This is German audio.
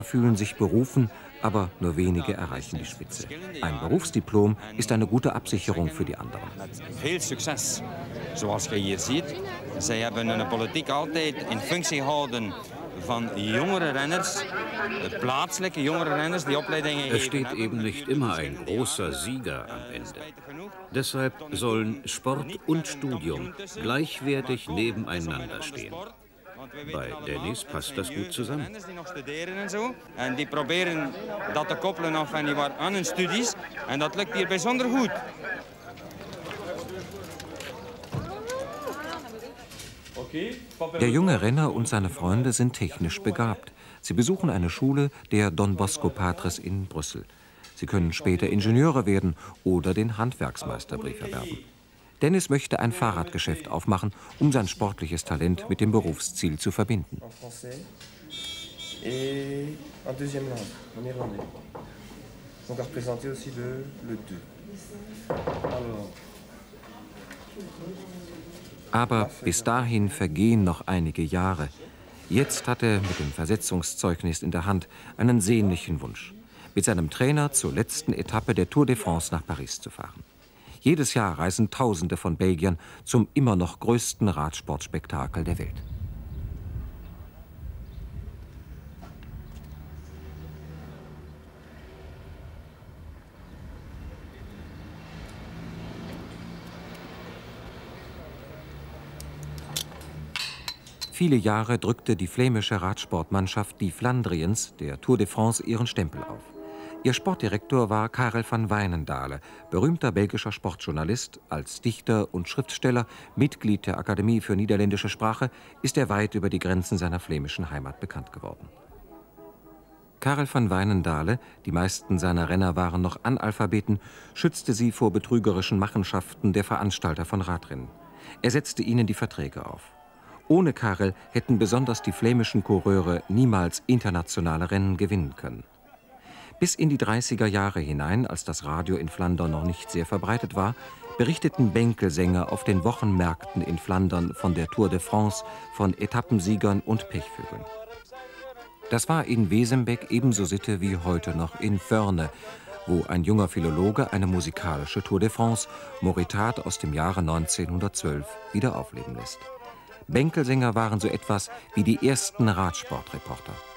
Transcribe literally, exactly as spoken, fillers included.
fühlen sich berufen, aber nur wenige erreichen die Spitze. Ein Berufsdiplom ist eine gute Absicherung für die anderen. Veel succes. Zoals je hier ziet, zij hebben hun politiek altijd in functie gehouden van jongere renners, plaatselijke jongere renners die opleidingen geven. Es steht eben nicht immer ein großer Sieger am Ende. Deshalb sollen Sport und Studium gleichwertig nebeneinander stehen. Bei Dennis passt das gut zusammen. Die nog studeren en zo. En die proberen dat te koppelen af en die waren aan hun studies. En dat lukt hier bijzonder goed. Der junge Renner und seine Freunde sind technisch begabt. Sie besuchen eine Schule der Don Bosco Patres in Brüssel. Sie können später Ingenieure werden oder den Handwerksmeisterbrief erwerben. Dennis möchte ein Fahrradgeschäft aufmachen, um sein sportliches Talent mit dem Berufsziel zu verbinden. Aber bis dahin vergehen noch einige Jahre. Jetzt hat er mit dem Versetzungszeugnis in der Hand einen sehnlichen Wunsch, mit seinem Trainer zur letzten Etappe der Tour de France nach Paris zu fahren. Jedes Jahr reisen Tausende von Belgiern zum immer noch größten Radsportspektakel der Welt. Viele Jahre drückte die flämische Radsportmannschaft die Flandriens der Tour de France ihren Stempel auf. Ihr Sportdirektor war Karel van Wijnendale, berühmter belgischer Sportjournalist. Als Dichter und Schriftsteller, Mitglied der Akademie für niederländische Sprache, ist er weit über die Grenzen seiner flämischen Heimat bekannt geworden. Karel van Wijnendale, die meisten seiner Renner waren noch Analphabeten, schützte sie vor betrügerischen Machenschaften der Veranstalter von Radrennen. Er setzte ihnen die Verträge auf. Ohne Karel hätten besonders die flämischen Coureure niemals internationale Rennen gewinnen können. Bis in die dreißiger Jahre hinein, als das Radio in Flandern noch nicht sehr verbreitet war, berichteten Bänkelsänger auf den Wochenmärkten in Flandern von der Tour de France, von Etappensiegern und Pechvögeln. Das war in Wesenbeck ebenso Sitte wie heute noch in Förne, wo ein junger Philologe eine musikalische Tour de France, Moritat aus dem Jahre neunzehnhundertzwölf, wieder aufleben lässt. Bänkelsänger waren so etwas wie die ersten Radsportreporter.